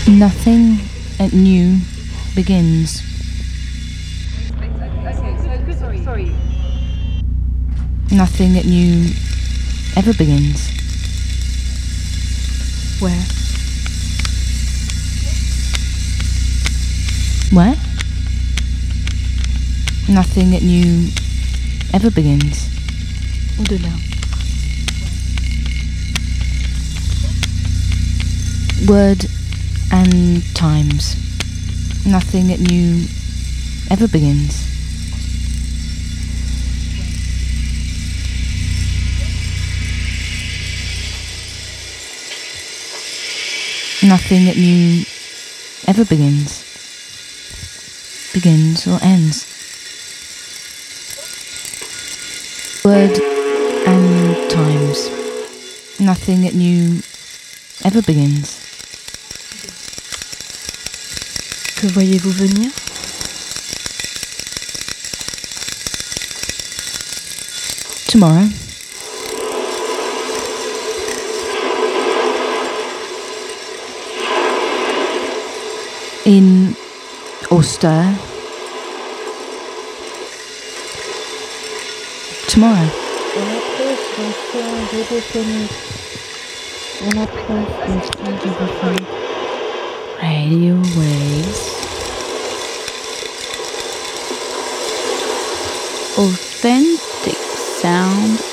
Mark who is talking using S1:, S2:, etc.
S1: Nothing at new begins.
S2: Sorry.
S1: Nothing at new ever begins.
S2: Where?
S1: Where? Nothing at new ever begins.
S2: Au-delà.
S1: Word and times. Nothing at new ever begins. Nothing at new ever begins. Begins or ends. Word and times. Nothing at new ever begins.
S2: Que voyez-vous venir?
S1: Tomorrow. In or stir. Tomorrow. Radio waves.
S3: Authentic sound